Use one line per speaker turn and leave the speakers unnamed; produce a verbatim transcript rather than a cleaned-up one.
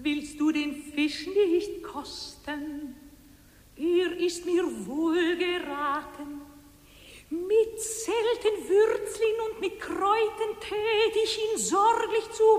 willst du den Fisch nicht kosten? Er ist mir wohl geraten. Mit selten Würzlin und mit Kräutern tät ich ihn sorglich zu